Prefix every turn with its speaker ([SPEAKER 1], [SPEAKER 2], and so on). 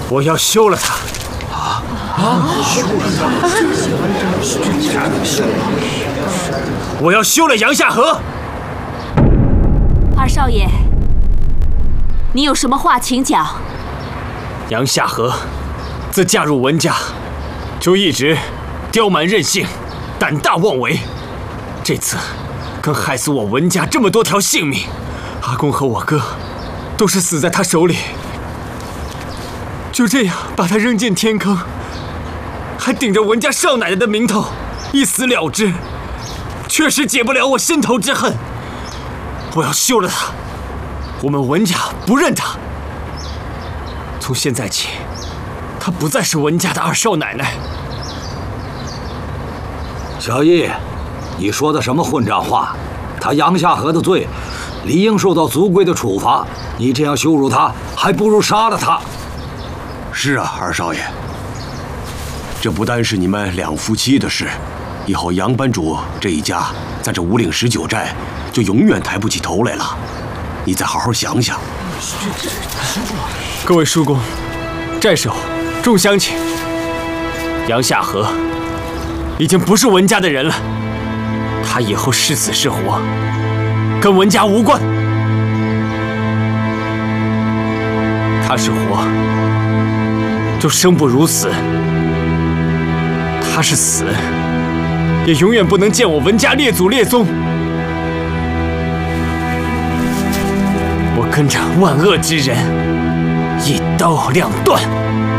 [SPEAKER 1] 我要休了他！我要休了杨夏荷！
[SPEAKER 2] 二少爷，你有什么话请讲。
[SPEAKER 1] 杨夏荷自嫁入文家，就一直刁蛮任性、胆大妄为，这次更害死我文家这么多条性命。阿公和我哥都是死在他手里，就这样把他扔进天坑，还顶着文家少奶奶的名头一死了之，确实解不了我心头之恨。我要休了他，我们文家不认他。从现在起，她不再是文家的二少奶奶。
[SPEAKER 3] 小易，你说的什么混账话？他杨夏荷的罪，理应受到足贵的处罚。你这样羞辱他，还不如杀了他。
[SPEAKER 4] 是啊，二少爷，这不单是你们两夫妻的事，以后杨班主这一家在这五岭19寨就永远抬不起头来了。你再好好想想。
[SPEAKER 1] 各位叔公、寨首、众乡亲，杨夏荷已经不是文家的人了，他以后是死是活，跟文家无关。他是活，就生不如死；他是死，也永远不能见我文家列祖列宗。我跟着万恶之人一刀两断。